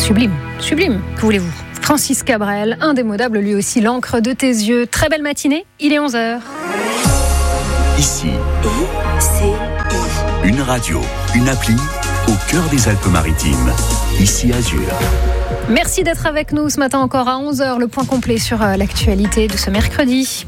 Sublime, que voulez-vous ? Francis Cabrel, indémodable lui aussi, l'encre de tes yeux. Très belle matinée, il est 11h. Ici, une radio, une appli au cœur des Alpes-Maritimes. Ici Azur. Merci d'être avec nous ce matin encore à 11h, le point complet sur l'actualité de ce mercredi.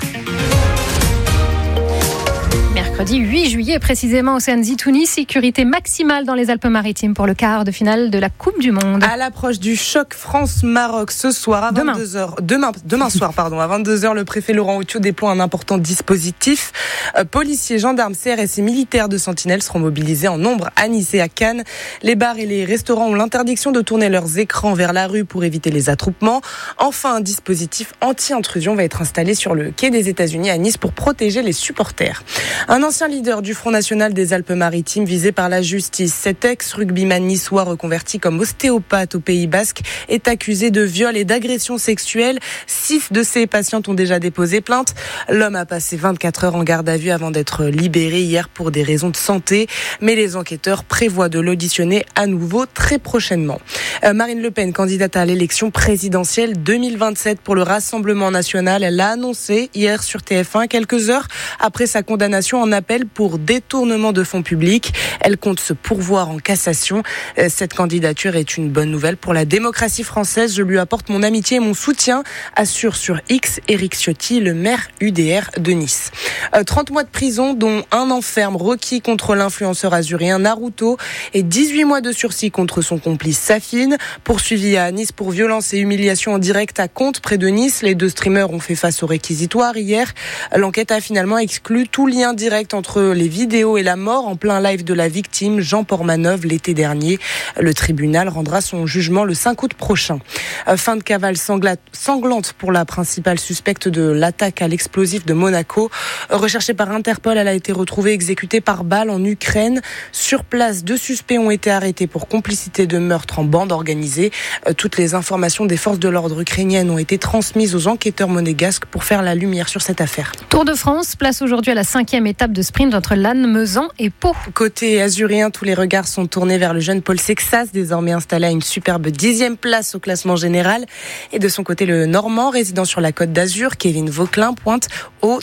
Mercredi 8 juillet, précisément, Océane Zitouni, sécurité maximale dans les Alpes-Maritimes pour le quart de finale de la Coupe du Monde. À l'approche du choc France-Maroc ce soir à 22h, demain soir, à 22h, le préfet Laurent Autiot déploie un important dispositif. Policiers, gendarmes, CRS et militaires de Sentinelle seront mobilisés en nombre à Nice et à Cannes. Les bars et les restaurants ont l'interdiction de tourner leurs écrans vers la rue pour éviter les attroupements. Enfin, un dispositif anti-intrusion va être installé sur le quai des États-Unis à Nice pour protéger les supporters. Un ancien leader du Front National des Alpes-Maritimes visé par la justice, cet ex-rugbyman niçois reconverti comme ostéopathe au Pays Basque est accusé de viol et d'agression sexuelle. 6 de ses patientes ont déjà déposé plainte. L'homme a passé 24 heures en garde à vue avant d'être libéré hier pour des raisons de santé. Mais les enquêteurs prévoient de l'auditionner à nouveau très prochainement. Marine Le Pen, candidate à l'élection présidentielle 2027 pour le Rassemblement national, elle l'a annoncé hier sur TF1 quelques heures après sa condamnation en appel pour détournement de fonds publics. Elle compte se pourvoir en cassation. Cette candidature est une bonne nouvelle pour la démocratie française. Je lui apporte mon amitié et mon soutien, assure sur X Éric Ciotti, le maire UDR de Nice. 30 mois de prison, dont 1 an ferme requis contre l'influenceur azurien Naruto et 18 mois de sursis contre son complice Safine. Poursuivi à Nice pour violence et humiliation en direct à Contes, près de Nice. Les 2 streamers ont fait face au réquisitoire hier. L'enquête a finalement exclu tout lien direct entre les vidéos et la mort en plein live de la victime, Jean Portmanov, l'été dernier. Le tribunal rendra son jugement le 5 août prochain. Fin de cavale sanglante pour la principale suspecte de l'attaque à l'explosif de Monaco. Recherchée par Interpol, elle a été retrouvée exécutée par balle en Ukraine. Sur place, 2 suspects ont été arrêtés pour complicité de meurtre en bande organisée. Toutes les informations des forces de l'ordre ukrainiennes ont été transmises aux enquêteurs monégasques pour faire la lumière sur cette affaire. Tour de France, place aujourd'hui à la 5e étape de sprint entre Lannes, Mezan et Pau. Côté azurien, tous les regards sont tournés vers le jeune Paul Sexas, désormais installé à une superbe 10e place au classement général. Et de son côté, le Normand, résident sur la Côte d'Azur, Kevin Vauquelin, pointe au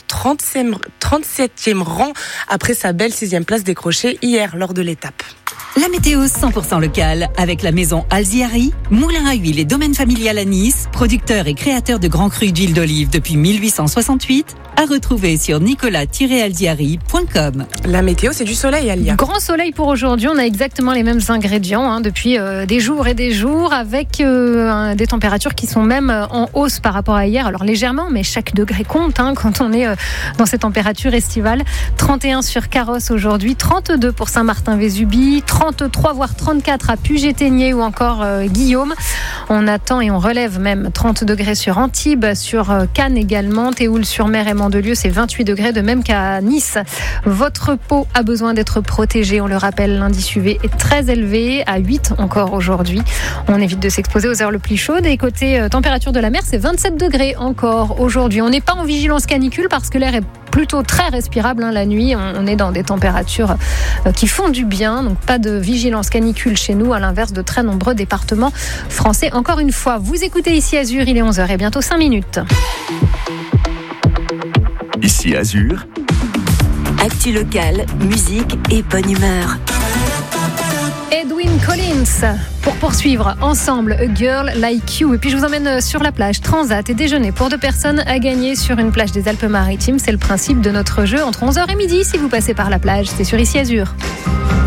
37e rang après sa belle 6e place décrochée hier lors de l'étape. La météo 100% locale avec la maison Alziari, moulin à huile et domaine familial à Nice, producteur et créateur de grands crus d'huile d'olive depuis 1868, à retrouver sur nicolas-alziari.com. La météo, c'est du soleil, Alia. Grand soleil pour aujourd'hui, on a exactement les mêmes ingrédients depuis des jours et des jours, avec des températures qui sont même en hausse par rapport à hier, alors légèrement, mais chaque degré compte quand on est dans ces températures estivales. 31 sur Carrosse aujourd'hui, 32 pour Saint-Martin-Vésubie, 33 voire 34 à Puget-Théniers ou encore Guillaume. On attend et on relève même 30 degrés sur Antibes, sur Cannes également, Théoul-sur-Mer et Mandelieu, c'est 28 degrés, de même qu'à Nice. Votre peau a besoin d'être protégée, on le rappelle, l'indice UV est très élevé, à 8 encore aujourd'hui. On évite de s'exposer aux heures le plus chaudes. Et côté température de la mer, c'est 27 degrés encore aujourd'hui. On n'est pas en vigilance canicule parce que l'air est plutôt très respirable la nuit. On est dans des températures qui font du bien, donc pas de vigilance canicule chez nous, à l'inverse de très nombreux départements français. Encore une fois, vous écoutez ici Azur, il est 11h et bientôt 5 minutes. Ici Azur. Actu locale, musique et bonne humeur. Edwyn Collins, pour poursuivre ensemble A Girl Like You. Et puis je vous emmène sur la plage, transat et déjeuner pour 2 personnes à gagner sur une plage des Alpes-Maritimes. C'est le principe de notre jeu entre 11h et midi si vous passez par la plage. C'est sur Ici Azur.